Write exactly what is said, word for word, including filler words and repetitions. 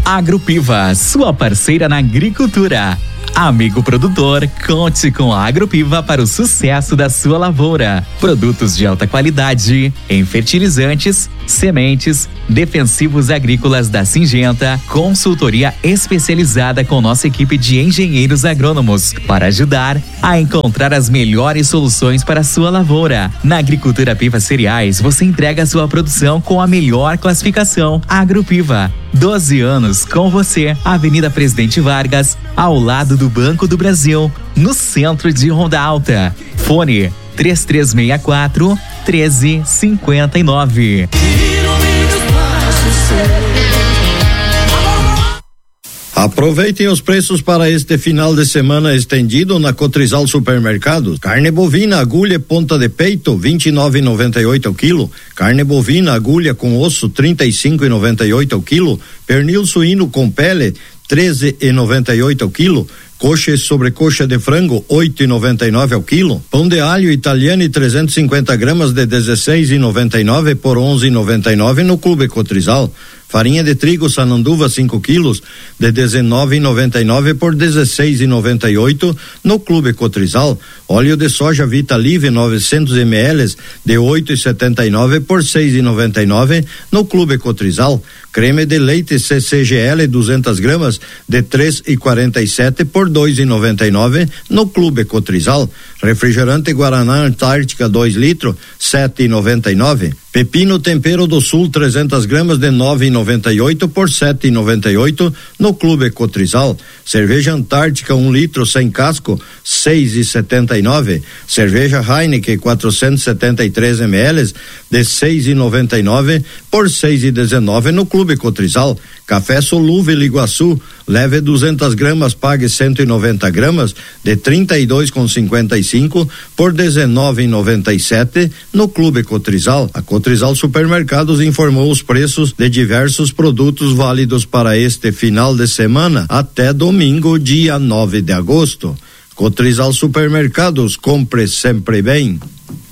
Agropiva, sua parceira na agricultura. Amigo produtor, conte com a Agropiva para o sucesso da sua lavoura. Produtos de alta qualidade em fertilizantes, sementes, defensivos agrícolas da Syngenta, consultoria especializada com nossa equipe de engenheiros agrônomos para ajudar a encontrar as melhores soluções para a sua lavoura. Na Agricultura Piva Cereais, você entrega a sua produção com a melhor classificação. Agropiva, doze anos com você. Avenida Presidente Vargas, ao lado do Banco do Brasil, no centro de Ronda Alta. Fone três três seis quatro, um três cinco nove. Aproveitem os preços para este final de semana estendido na Cotrizal Supermercados. Carne bovina, agulha ponta de peito, vinte e nove e noventa e oito ao quilo. Carne bovina, agulha com osso, trinta e cinco e noventa e oito ao quilo. Pernil suíno com pele, treze e noventa e oito ao quilo. Coxa e sobrecoxa de frango, oito e noventa e nove ao quilo. Pão de alho italiano, trezentos e cinquenta gramas de dezesseis e noventa e nove por onze e noventa e nove no Clube Cotrizal. Farinha de trigo Sananduva cinco quilos de dezenove e noventa e nove por dezesseis e noventa e oito no Clube Cotrizal. Óleo de soja Vita Live novecentos mililitros de oito e setenta e nove por seis e noventa e nove no Clube Cotrizal. Creme de leite C C G L duzentas gramas de três e quarenta e sete por dois e noventa e nove no Clube Cotrizal. Refrigerante Guaraná Antártica dois litros, sete e noventa e nove. Pepino Tempero do Sul trezentas gramas de nove e noventa e oito por sete e noventa e oito no Clube Cotrizal. Cerveja Antártica um litro sem casco, seis e setenta e nove. Cerveja Heineken quatrocentos e setenta e três mililitros de seis e noventa e nove por seis e dezenove no Clube Cotrizal. Café Solúvel Iguaçu, leve duzentas gramas, pague cento e noventa gramas de trinta e dois e cinquenta e cinco por dezenove e noventa e sete no Clube Cotrizal. A Cotrizal Supermercados informou os preços de diversos produtos válidos para este final de semana até domingo, dia nove de agosto. Cotrizal Supermercados, compre sempre bem.